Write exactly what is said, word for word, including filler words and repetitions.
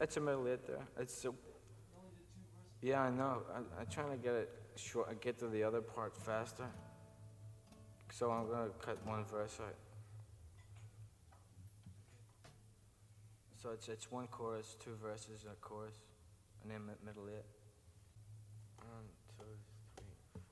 That's a middle eight there. It's a, yeah, I know. I, I'm trying to get it short. Get to the other part faster. So I'm gonna cut one verse out. So it's it's one chorus, two verses, and a chorus, and then middle eight. Um,